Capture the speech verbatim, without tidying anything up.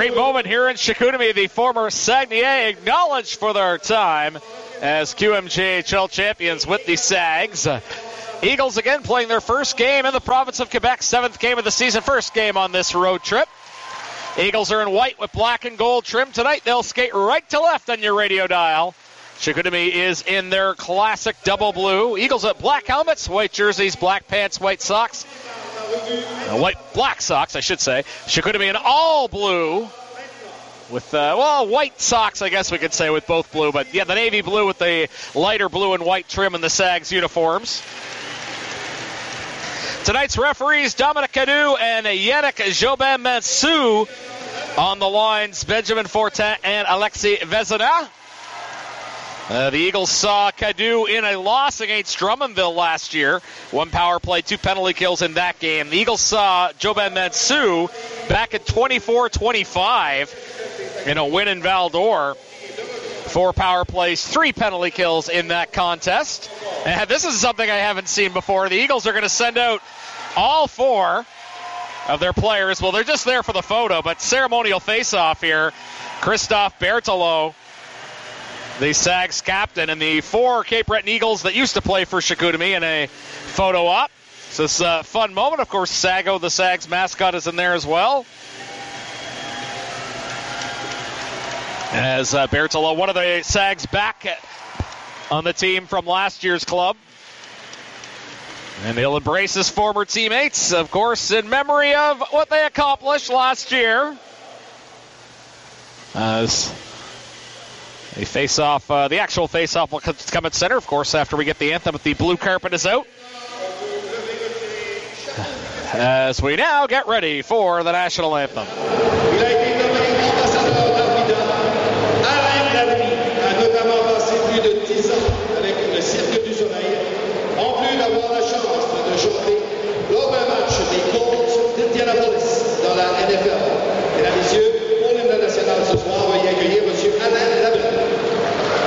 Great moment here in Chicoutimi. The former Saguenay acknowledged for their time as Q M J H L champions with the Sags. Eagles again playing their first game in the province of Quebec, seventh game of the season, first game on this road trip. Eagles are in white with black and gold trim tonight. They'll skate right to left on your radio dial. Chicoutimi is in their classic double blue. Eagles at black helmets, white jerseys, black pants, white socks. Uh, white, black socks, I should say. Chicoutimi in all blue with, uh, well, white socks, I guess we could say, with both blue. But, yeah, the navy blue with the lighter blue and white trim in the Sags uniforms. Tonight's referees, Dominic Cadu and Yannick Jobin-Mansou. On the lines, Benjamin Fortin and Alexis Vezina. Uh, the Eagles saw Cadu in a loss against Drummondville last year. One power play, two penalty kills in that game. The Eagles saw Jobin-Mansou back in twenty-four twenty-five in a win in Val-d'Or. Four power plays, three penalty kills in that contest. And this is something I haven't seen before. The Eagles are going to send out all four of their players. Well, they're just there for the photo, but ceremonial face-off here. Christophe Berthelot, the Sags captain, and the four Cape Breton Eagles that used to play for Chicoutimi in a photo op. So it's a fun moment. Of course, Sago, the Sags mascot, is in there as well. As uh, Berthelot, one of the Sags back at, on the team from last year's club. And he'll embrace his former teammates, of course, in memory of what they accomplished last year. As they face off, uh, the actual face-off will come at center, of course, after we get the anthem, but the blue carpet is out. As we now get ready for the national anthem.